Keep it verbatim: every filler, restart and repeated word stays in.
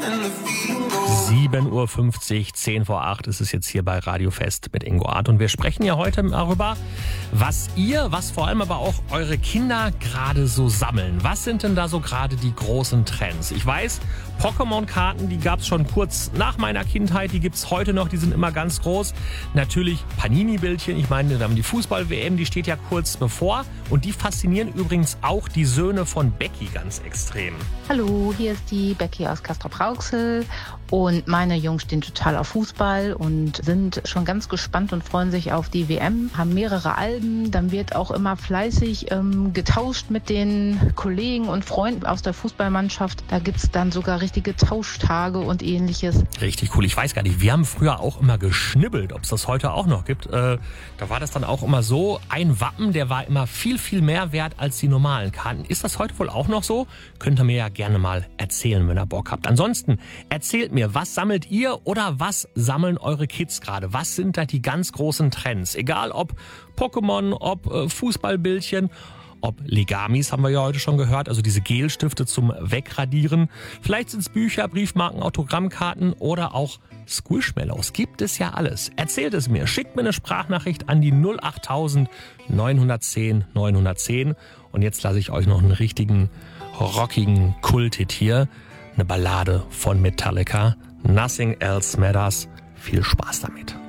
sieben Uhr fünfzig, zehn vor acht ist es jetzt hier bei Radio Fest mit Ingo Arndt. Und wir sprechen ja heute darüber, was ihr, was vor allem aber auch eure Kinder gerade so sammeln. Was sind denn da so gerade die großen Trends? Ich weiß, Pokémon-Karten, die gab es schon kurz nach meiner Kindheit, die gibt es heute noch, die sind immer ganz groß. Natürlich Panini-Bildchen, ich meine, die Fußball-W M, die steht ja kurz bevor. Und die faszinieren übrigens auch die Söhne von Becky ganz extrem. Hallo, hier ist die Becky aus Castrop-Rauxel und meine Jungs stehen total auf Fußball und sind schon ganz gespannt und freuen sich auf die W M, haben mehrere Alben, dann wird auch immer fleißig ähm, getauscht mit den Kollegen und Freunden aus der Fußballmannschaft. Da gibt es dann sogar richtige Tauschtage und ähnliches. Richtig cool, ich weiß gar nicht, wir haben früher auch immer geschnibbelt, ob es das heute auch noch gibt. Äh, da war das dann auch immer so, ein Wappen, der war immer viel, viel mehr wert als die normalen Karten. Ist das heute wohl auch noch so? Könnt ihr mir ja gerne mal erzählen, wenn ihr Bock habt. Ansonsten erzählt mir, was sammelt ihr oder was sammeln eure Kids gerade? Was sind da die ganz großen Trends? Egal ob Pokémon, ob äh, Fußballbildchen, ob Legamis, haben wir ja heute schon gehört, also diese Gelstifte zum Wegradieren. Vielleicht sind es Bücher, Briefmarken, Autogrammkarten oder auch Squishmallows. Gibt es ja alles. Erzählt es mir. Schickt mir eine Sprachnachricht an die null acht neun eins null neun eins null. Und jetzt lasse ich euch noch einen richtigen, rockigen Kulthit hier. Eine Ballade von Metallica. Nothing Else Matters. Viel Spaß damit.